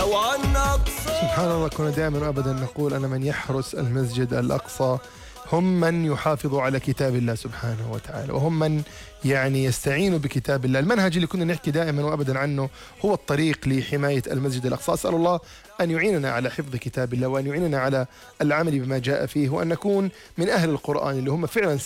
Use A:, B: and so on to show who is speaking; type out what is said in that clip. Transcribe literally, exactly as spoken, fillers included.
A: لو عنا أقصى.
B: سبحان الله، كنا دائما وأبدا نقول أن من يحرس المسجد الأقصى هم من يحافظوا على كتاب الله سبحانه وتعالى، وهم من يعني يستعينوا بكتاب الله. المنهج اللي كنا نحكي دائما وأبدا عنه هو الطريق لحماية المسجد الأقصى. أسأل الله أن يعيننا على حفظ كتاب الله، وأن يعيننا على العمل بما جاء فيه، وأن نكون من أهل القرآن اللي هم فعلا